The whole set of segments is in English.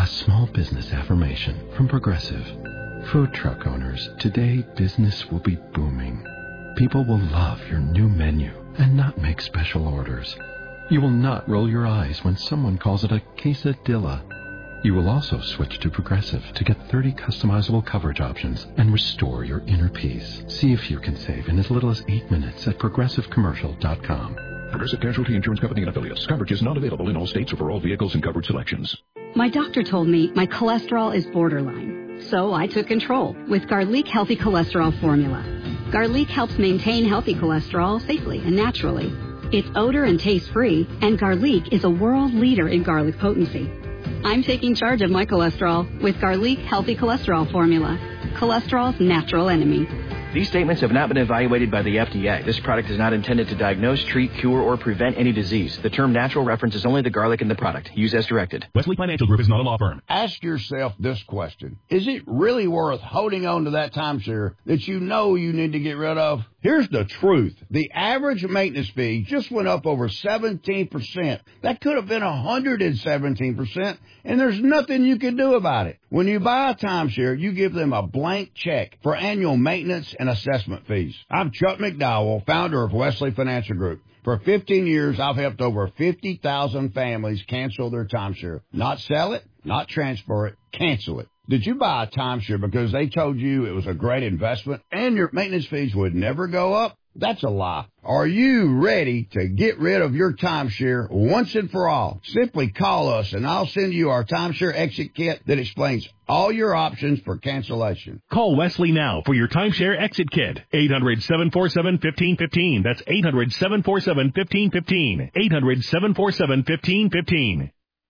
A small business affirmation from Progressive. Food truck owners, today business will be booming. People will love your new menu and not make special orders. You will not roll your eyes when someone calls it a quesadilla. You will also switch to Progressive to get 30 customizable coverage options and restore your inner peace. See if you can save in as little as 8 minutes at progressivecommercial.com. Progressive Casualty Insurance Company and affiliates. Coverage is not available in all states or for all vehicles and coverage selections. My doctor told me my cholesterol is borderline, so I took control with Garlic Healthy Cholesterol Formula. Garlic helps maintain healthy cholesterol safely and naturally. It's odor and taste-free, and Garlic is a world leader in garlic potency. I'm taking charge of my cholesterol with Garlic Healthy Cholesterol Formula, cholesterol's natural enemy. These statements have not been evaluated by the FDA. This product is not intended to diagnose, treat, cure, or prevent any disease. The term natural references only the garlic in the product. Use as directed. Wesley Financial Group is not a law firm. Ask yourself this question. Is it really worth holding on to that timeshare that you know you need to get rid of? Here's the truth. The average maintenance fee just went up over 17%. That could have been 117%, and there's nothing you can do about it. When you buy a timeshare, you give them a blank check for annual maintenance and assessment fees. I'm Chuck McDowell, founder of Wesley Financial Group. For 15 years, I've helped over 50,000 families cancel their timeshare. Not sell it, not transfer it, cancel it. Did you buy a timeshare because they told you it was a great investment and your maintenance fees would never go up? That's a lie. Are you ready to get rid of your timeshare once and for all? Simply call us and I'll send you our timeshare exit kit that explains all your options for cancellation. Call Wesley now for your timeshare exit kit. 800-747-1515. That's 800-747-1515. 800-747-1515.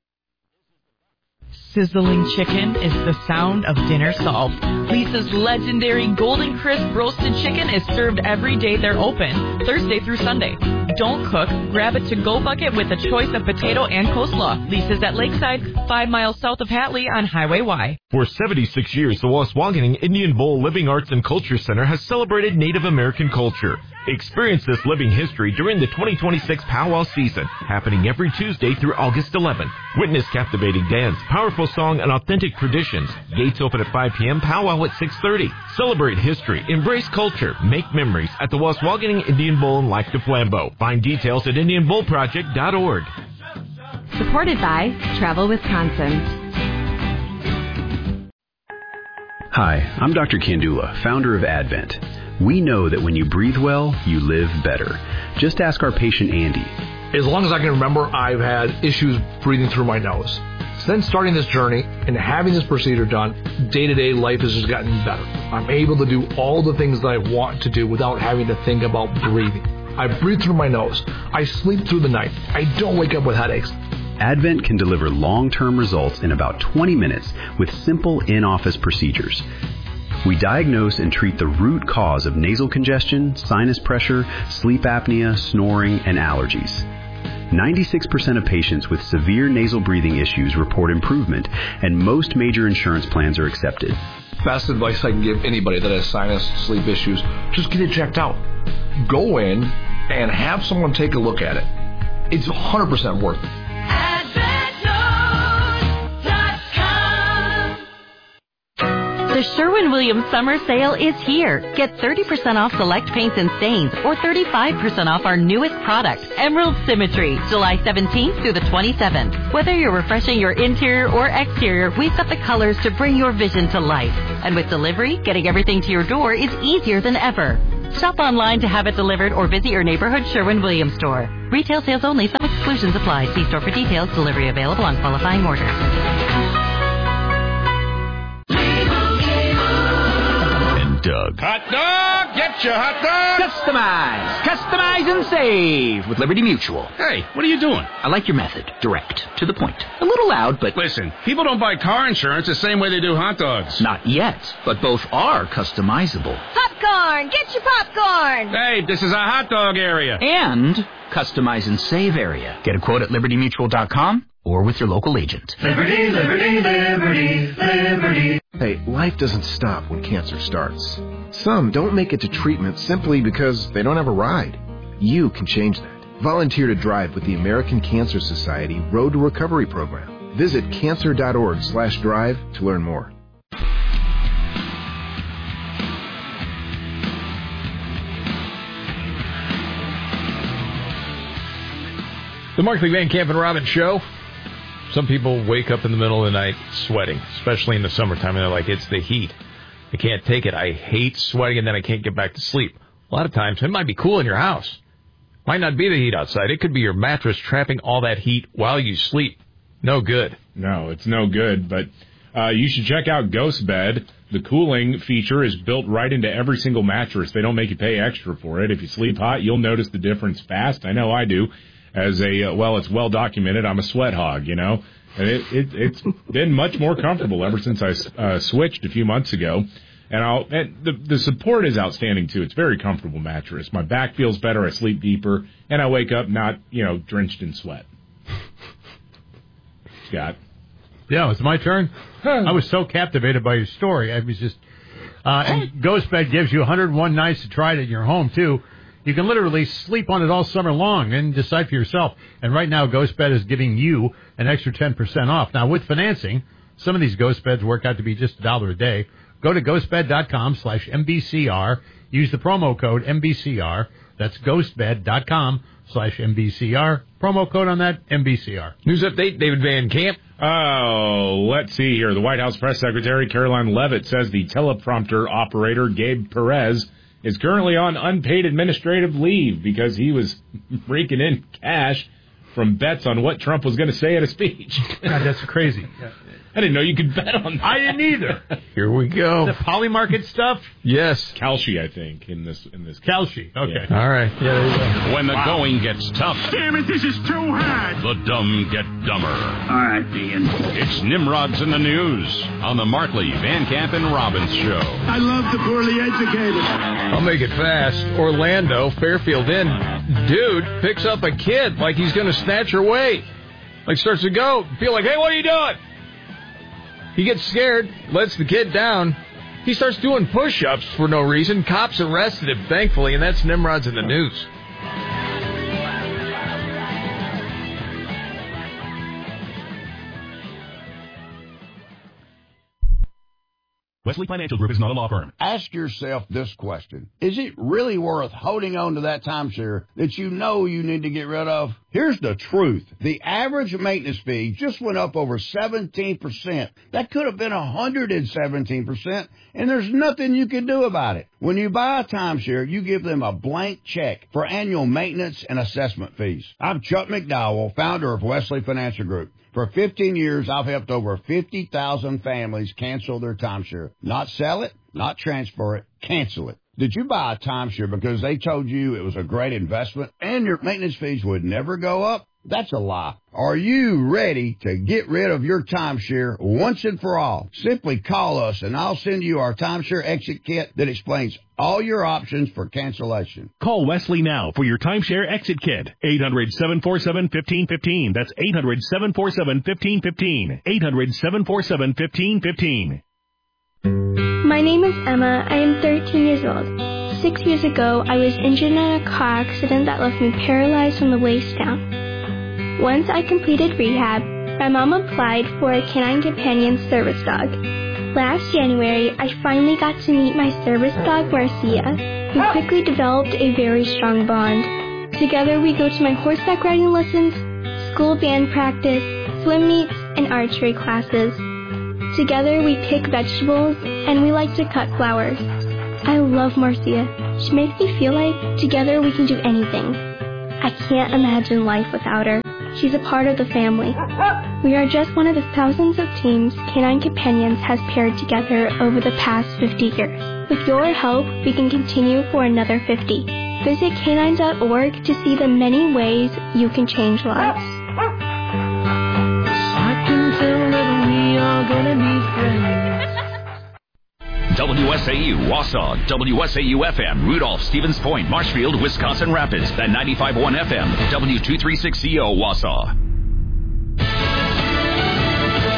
Sizzling chicken is the sound of dinner solved. Lisa's legendary Golden Crisp roasted chicken is served every day they're open, Thursday through Sunday. Don't cook, grab a to-go bucket with a choice of potato and coleslaw. Lisa's at Lakeside, 5 miles south of Hatley on Highway Y. For 76 years, the Waswaganing Indian Bowl Living Arts and Culture Center has celebrated Native American culture. Experience this living history during the 2026 Powwow season, happening every Tuesday through August 11th. Witness captivating dance, powerful song, and authentic traditions. Gates open at 5 p.m., powwow at 6:30. Celebrate history, embrace culture, make memories at the Waswaganing Indian Bowl in Lac du Flambeau. Find details at IndianBowlProject.org. Supported by Travel Wisconsin. Hi, I'm Dr. Kandula, founder of Advent. We know that when you breathe well, you live better. Just ask our patient Andy. As long as I can remember, I've had issues breathing through my nose. Since starting this journey and having this procedure done, day-to-day life has just gotten better. I'm able to do all the things that I want to do without having to think about breathing. I breathe through my nose. I sleep through the night. I don't wake up with headaches. Advent can deliver long-term results in about 20 minutes with simple in-office procedures. We diagnose and treat the root cause of nasal congestion, sinus pressure, sleep apnea, snoring, and allergies. 96% of patients with severe nasal breathing issues report improvement, and most major insurance plans are accepted. Best advice I can give anybody that has sinus, sleep issues, just get it checked out. Go in and have someone take a look at it. It's 100% worth it. The Sherwin-Williams Summer Sale is here. Get 30% off select paints and stains or 35% off our newest product, Emerald Symmetry, July 17th through the 27th. Whether you're refreshing your interior or exterior, we've got the colors to bring your vision to life. And with delivery, getting everything to your door is easier than ever. Shop online to have it delivered or visit your neighborhood Sherwin-Williams store. Retail sales only. Some exclusions apply. See store for details. Delivery available on qualifying orders. Doug. Hot dog! Get your hot dog! Customize and save with Liberty Mutual. Hey, what are you doing? I like your method. Direct. To the point. A little loud, but... Listen, people don't buy car insurance the same way they do hot dogs. Not yet, but both are customizable. Popcorn! Get your popcorn! Hey, this is a hot dog area. And customize and save area. Get a quote at LibertyMutual.com or with your local agent. Liberty, liberty, liberty, liberty. Hey, life doesn't stop when cancer starts. Some don't make it to treatment simply because they don't have a ride. You can change that. Volunteer to drive with the American Cancer Society Road to Recovery program. Visit cancer.org/drive to learn more. The Markley, Van Camp, and Robbins Show. Some people wake up in the middle of the night sweating, especially in the summertime, and they're like, it's the heat. I can't take it. I hate sweating, and then I can't get back to sleep. A lot of times, it might be cool in your house. Might not be the heat outside. It could be your mattress trapping all that heat while you sleep. No good. No, it's no good, but you should check out Ghost Bed. The cooling feature is built right into every single mattress. They don't make you pay extra for it. If you sleep hot, you'll notice the difference fast. I know I do. As it's well documented, I'm a sweat hog, you know. And it's been much more comfortable ever since I switched a few months ago. And the support is outstanding, too. It's a very comfortable mattress. My back feels better, I sleep deeper, and I wake up not, drenched in sweat. Scott? Yeah, it's my turn. I was so captivated by your story. I was just... and Ghost Bed gives you 101 nights to try it in your home, too. You can literally sleep on it all summer long and decide for yourself. And right now, Ghost Bed is giving you an extra 10% off. Now, with financing, some of these Ghost Beds work out to be just $1 a day. Go to ghostbed.com/MBCR. Use the promo code MBCR. That's ghostbed.com/MBCR. Promo code on that, MBCR. News update, David Van Camp. Oh, let's see here. The White House Press Secretary Caroline Leavitt says the teleprompter operator, Gabe Perez, is currently on unpaid administrative leave because he was raking in cash from bets on what Trump was going to say at a speech. God, that's crazy. I didn't know you could bet on that. I didn't either. Here we go. The Polymarket stuff? Yes. Kalshi, I think, in this. Kalshi, okay. Yeah. All right. Yeah, there you go. When the going gets tough. Damn it, this is too hard. The dumb get dumber. All right, Ian. It's Nimrod's in the News on the Markley, Van Camp, and Robbins Show. I love the poorly educated. I'll make it fast. Orlando, Fairfield Inn. Dude picks up a kid like he's going to snatch her away. Like starts to go. Feel like, hey, what are you doing? He gets scared, lets the kid down. He starts doing push-ups for no reason. Cops arrested him, thankfully, and that's Nimrod's in the News. Wesley Financial Group is not a law firm. Ask yourself this question. Is it really worth holding on to that timeshare that you know you need to get rid of? Here's the truth. The average maintenance fee just went up over 17%. That could have been 117%, and there's nothing you can do about it. When you buy a timeshare, you give them a blank check for annual maintenance and assessment fees. I'm Chuck McDowell, founder of Wesley Financial Group. For 15 years, I've helped over 50,000 families cancel their timeshare. Not sell it, not transfer it, cancel it. Did you buy a timeshare because they told you it was a great investment and your maintenance fees would never go up? That's a lie. Are you ready to get rid of your timeshare once and for all? Simply call us and I'll send you our timeshare exit kit that explains all your options for cancellation. Call Wesley now for your timeshare exit kit. 800-747-1515. That's 800-747-1515. 800-747-1515. My name is Emma. I am 13 years old. 6 years ago, I was injured in a car accident that left me paralyzed from the waist down. Once I completed rehab, my mom applied for a Canine Companion service dog. Last January, I finally got to meet my service dog, Marcia. We quickly developed a very strong bond. Together, we go to my horseback riding lessons, school band practice, swim meets, and archery classes. Together, we pick vegetables, and we like to cut flowers. I love Marcia. She makes me feel like together we can do anything. I can't imagine life without her. She's a part of the family. We are just one of the thousands of teams Canine Companions has paired together over the past 50 years. With your help, we can continue for another 50. Visit canine.org to see the many ways you can change lives. I can tell that we are gonna be friends. WSAU, Wausau, WSAU-FM, Rudolph, Stevens Point, Marshfield, Wisconsin Rapids, and 95.1 FM, W236CO, Wausau. It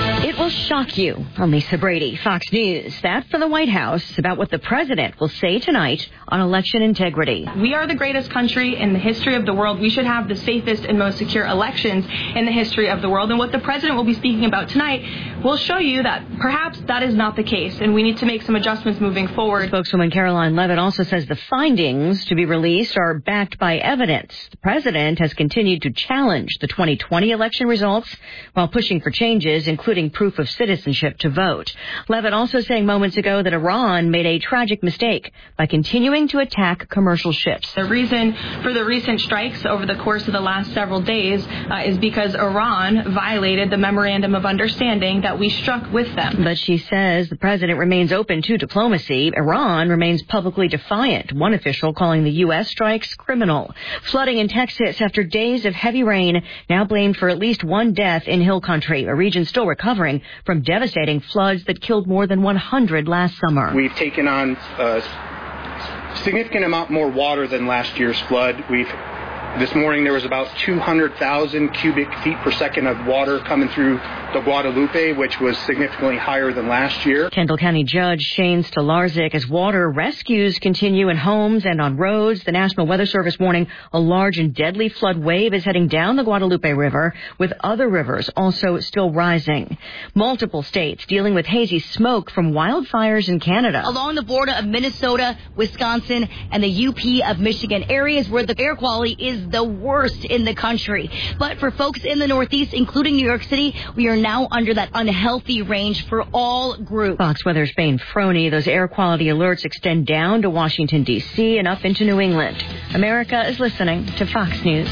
will shock you. I'm Lisa Brady, Fox News. That for the White House about what the president will say tonight on election integrity. We are the greatest country in the history of the world. We should have the safest and most secure elections in the history of the world. And what the president will be speaking about tonight will show you that perhaps that is not the case, and we need to make some adjustments moving forward. Spokeswoman Caroline Leavitt also says the findings to be released are backed by evidence. The president has continued to challenge the 2020 election results while pushing for changes, including proof of citizenship to vote. Leavitt also saying moments ago that Iran made a tragic mistake by continuing to attack commercial ships. The reason for the recent strikes over the course of the last several days is because Iran violated the memorandum of understanding that we struck with them. But she says the president remains open to diplomacy. Iran remains publicly defiant, one official calling the U.S. strikes criminal. Flooding in Texas after days of heavy rain, now blamed for at least one death in Hill Country, a region still recovering from devastating floods that killed more than 100 last summer. We've taken on a significant amount more water than last year's flood. This morning there was about 200,000 cubic feet per second of water coming through the Guadalupe, which was significantly higher than last year. Kendall County Judge Shane Stolarczyk, as water rescues continue in homes and on roads. The National Weather Service warning a large and deadly flood wave is heading down the Guadalupe River, with other rivers also still rising. Multiple states dealing with hazy smoke from wildfires in Canada. Along the border of Minnesota, Wisconsin, and the UP of Michigan, areas where the air quality is the worst in the country. But for folks in the Northeast, including New York City, we are now under that unhealthy range for all groups. Fox Weather's Bane Froney. Those air quality alerts extend down to Washington, D.C. and up into New England. America is listening to Fox News.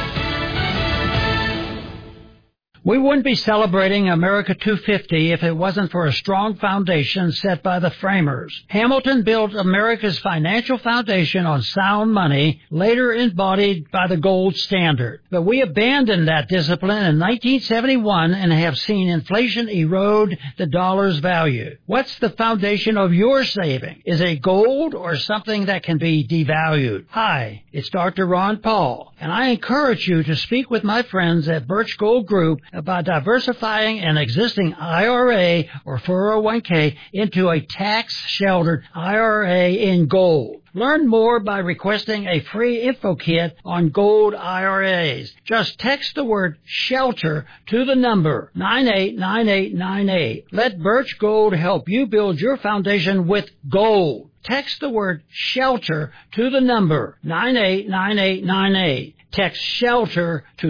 We wouldn't be celebrating America 250 if it wasn't for a strong foundation set by the framers. Hamilton built America's financial foundation on sound money, later embodied by the gold standard. But we abandoned that discipline in 1971 and have seen inflation erode the dollar's value. What's the foundation of your saving? Is it gold or something that can be devalued? Hi, it's Dr. Ron Paul, and I encourage you to speak with my friends at Birch Gold Group about diversifying an existing IRA or 401k into a tax-sheltered IRA in gold. Learn more by requesting a free info kit on gold IRAs. Just text the word SHELTER to the number 989898. Let Birch Gold help you build your foundation with gold. Text the word SHELTER to the number 989898. Text SHELTER to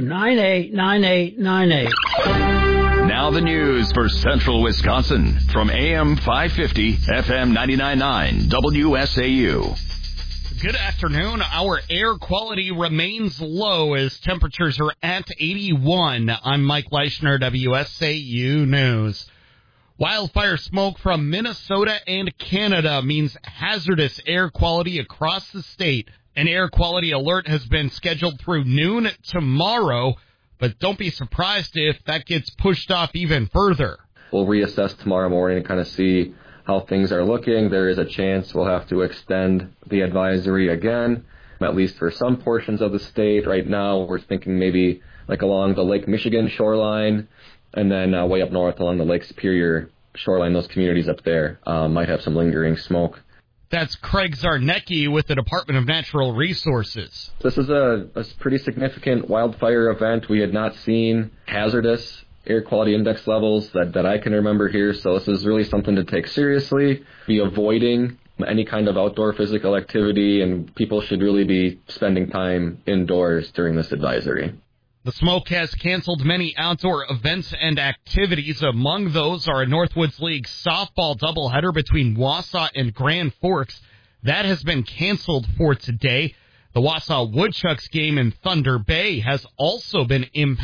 989898. Now the news for Central Wisconsin from AM 550, FM 99.9, WSAU. Good afternoon. Our air quality remains low as temperatures are at 81. I'm Mike Leischner, WSAU News. Wildfire smoke from Minnesota and Canada means hazardous air quality across the state. An air quality alert has been scheduled through noon tomorrow, but don't be surprised if that gets pushed off even further. We'll reassess tomorrow morning and kind of see how things are looking. There is a chance we'll have to extend the advisory again, at least for some portions of the state. Right now, we're thinking maybe like along the Lake Michigan shoreline, and then way up north along the Lake Superior shoreline. Those communities up there might have some lingering smoke. That's Craig Zarnecki with the Department of Natural Resources. This is a pretty significant wildfire event. We had not seen hazardous air quality index levels that I can remember here, so this is really something to take seriously. Be avoiding any kind of outdoor physical activity, and people should really be spending time indoors during this advisory. The smoke has canceled many outdoor events and activities. Among those are a Northwoods League softball doubleheader between Wausau and Grand Forks. That has been canceled for today. The Wausau Woodchucks game in Thunder Bay has also been impacted.